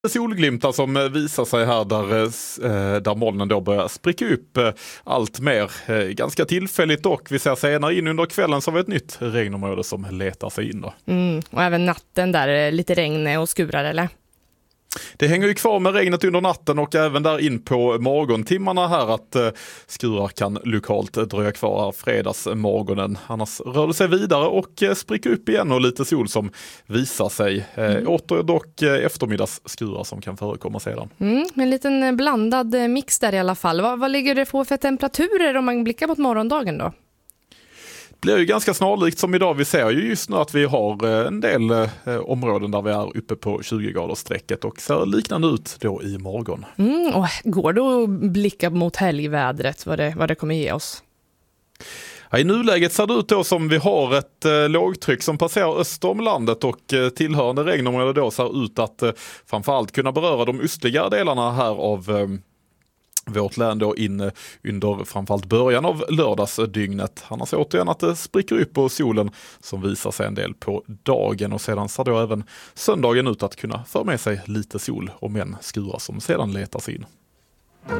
Solglimtar som visar sig här där molnen då börjar spricka upp allt mer. Ganska tillfälligt dock. Vi ser senare in under kvällen så har vi ett nytt regnområde som letar sig in då. Och även natten där lite regn och skurar eller? Det hänger ju kvar med regnet under natten och även där in på morgontimmarna här att skurar kan lokalt dröja kvar här fredagsmorgonen. Annars rör det sig vidare och spricker upp igen och lite sol som visar sig. Åter dock eftermiddagsskurar som kan förekomma sedan. En liten blandad mix där i alla fall. Vad ligger det på för temperaturer om man blickar mot morgondagen då? Det blir ju ganska snarlikt som idag. Vi ser ju just nu att vi har en del områden där vi är uppe på 20-gradersstrecket och ser liknande ut då i morgon. Och går det att blicka mot helgvädret, vad det kommer ge oss? Ja, i nuläget ser det ut då som vi har ett lågtryck som passerar öster om landet och tillhörande regnområde då ser ut att framförallt kunna beröra de östliga delarna här av vårt län då in under framförallt början av lördagsdygnet. Annars återigen att det spricker upp på solen som visar sig en del på dagen och sedan ser då även söndagen ut att kunna få med sig lite sol och men skurar som sedan letar sig in.